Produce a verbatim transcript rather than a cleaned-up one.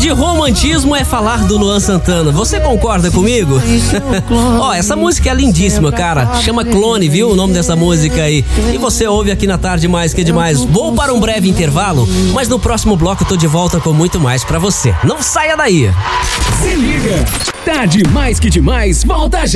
de romantismo é falar do Luan Santana. Você concorda comigo? Ó, oh, essa música é lindíssima, cara. Chama Clone, viu? O nome dessa música aí. E você ouve aqui na Tarde Mais Que Demais. Vou para um breve intervalo, mas no próximo bloco eu tô de volta com muito mais pra você. Não saia daí. Se liga. Tarde Mais Que Demais volta já.